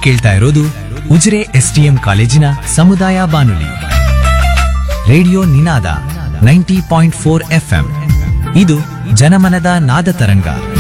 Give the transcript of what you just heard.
ಕೇಳ್ತಾ ಇರೋದು ಉಜಿರೆ ಎಸ್ಟಿಎಂ ಕಾಲೇಜಿನ ಸಮುದಾಯ ಬಾನುಲಿ ರೇಡಿಯೋ ನಿನಾದ 90.4 FM. ಇದು ಜನಮನದ ನಾದ ತರಂಗ.